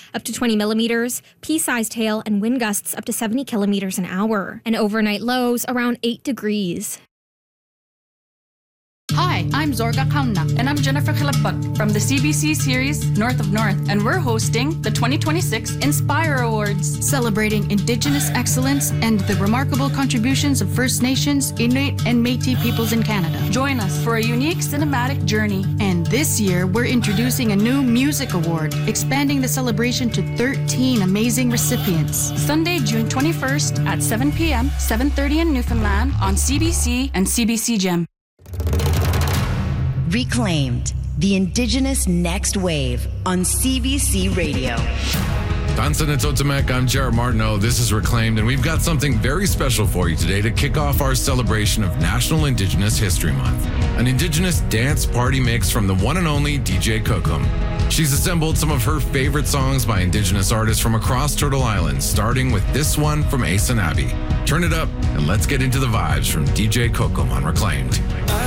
up to 20 millimeters, pea-sized hail, and wind gusts up to 70 kilometers an hour, and overnight lows around 8 degrees. Hi, I'm Zorga Kauna. And I'm Jennifer Khilaput from the CBC series North of North. And we're hosting the 2026 Inspire Awards, Celebrating Indigenous excellence and the remarkable contributions of First Nations, Inuit, and Métis peoples in Canada. Join us for a unique cinematic journey. And this year, we're introducing a new music award, expanding the celebration to 13 amazing recipients. Sunday, June 21st at 7 p.m., 7:30 in Newfoundland on CBC and CBC Gem. Reclaimed, the Indigenous Next Wave on CBC Radio. Tansan and Totemek, I'm Jared Martineau. This is Reclaimed, and we've got something very special for you today to kick off our celebration of National Indigenous History Month. An Indigenous dance party mix from the one and only DJ Kokum. She's assembled some of her favorite songs by Indigenous artists from across Turtle Island, starting with this one from Ace and Abby. Turn it up, and let's get into the vibes from DJ Kokum on Reclaimed.